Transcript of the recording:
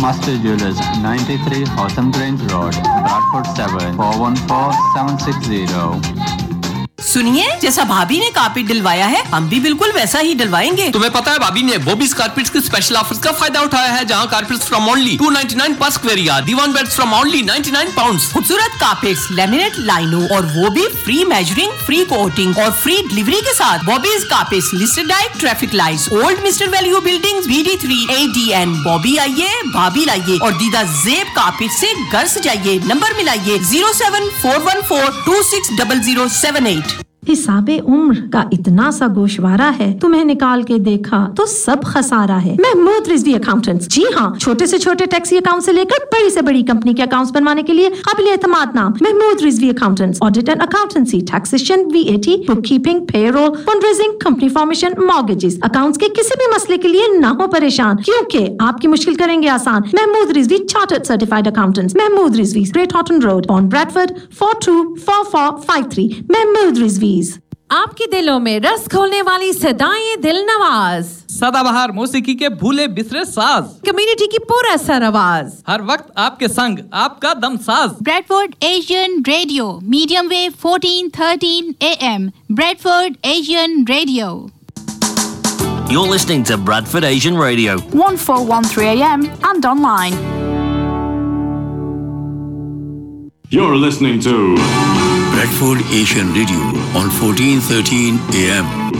Master Jewelers, 93 Hotham Grange Road, Bradford 7 414-760. سنیے, جیسا بھابی نے کارپیٹ ڈلوایا ہے ہم بھی بالکل ویسا ہی ڈلوائیں گے. تمہیں پتا ہے بھابی نے بوبیز کارپیٹس کے اسپیشل آفرز کا فائدہ اٹھایا ہے, جہاں carpets from only 299 per square yard, دیوان بیڈز فرام اونلی 99 پاؤنڈز. خوبصورت کارپیٹس, لیمینیٹ, لائنو اور وہ بھی فری میجرنگ, فری کوٹنگ اور فری ڈلیوری کے ساتھ. بوبیز carpets, listed diet, traffic lights, old mister value buildings, BD3 ADN. Bobby آئیے, بھابی لائیے اور دیدہ زیب کارپیٹ سے گھر سجائیے. نمبر ملائیے 07414260078. حساب عمر کا اتنا سا گوشوارہ ہے, تمہیں نکال کے دیکھا تو سب خسارہ ہے. محمود رضوی اکاؤنٹنٹس, جی ہاں, چھوٹے سے چھوٹے ٹیکسی اکاؤنٹ سے لے کر بڑی سے بڑی کمپنی کے اکاؤنٹس بنوانے کے لیے قابل اعتماد نام Mahmood Rizvi accountants. Audit and accountancy, taxation, VAT, book keeping, pay role, fund raising, company formation, mortgages. Accounts کے کسی بھی مسئلے کے لیے نہ ہو پریشان, کیونکہ آپ کی مشکل کریں گے آسان. Mahmood Rizvi chartered certified accountants, Mahmood Rizvi, great ہاٹن road, آن بریڈفورڈ 424453. محمود رضوی. آپ کے دلوں میں رس کھولنے والی صدائیں دل نواز, سدا بہار موسیقی کے بھولے بسرے ساز, کمیونٹی کی پورا سر آواز, ہر وقت آپ کے سنگ آپ کا دم ساز. Bradford Asian radio, medium view 1413 AM. Bradford Asian radio. You're listening to Bradford Asian Radio. 1413 AM and online. You're listening to Bradford Asian Radio on 1413 AM.